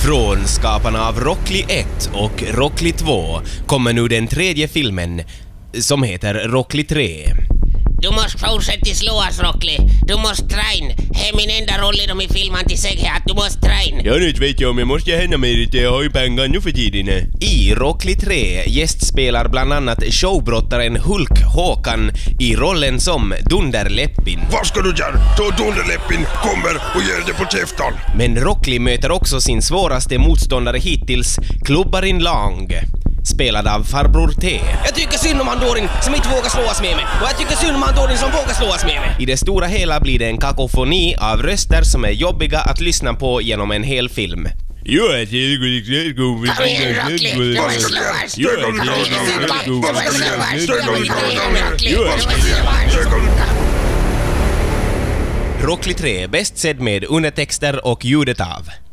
Från skaparna av Rockly 1 och Rockly 2 kommer nu den tredje filmen som heter Rockly 3. Du måste fortsätta slås, Rockly. Du måste träna. Det är min enda roll i de filmen till sig här, att du måste träna. Jag nu vet jag om jag måste hända mig lite, jag har ju pengar nu för tiden. I Rockly 3 gästspelar bland annat showbrottaren Hulk Håkan i rollen som Dunderläppin. Vad ska du göra? Då Dunderläppin kommer och ger dig på käftan. Men Rockly möter också sin svåraste motståndare hittills, Klubbarin Lang, spelad av farbror T. Jag tycker synd om han Dorin som inte vågar slås med mig. Och jag tycker synd om han Dorin som vågar slås med mig. I det stora hela blir det en kakofoni av röster som är jobbiga att lyssna på genom en hel film. Rockly 3, bäst sedd med undertexter och ljudet av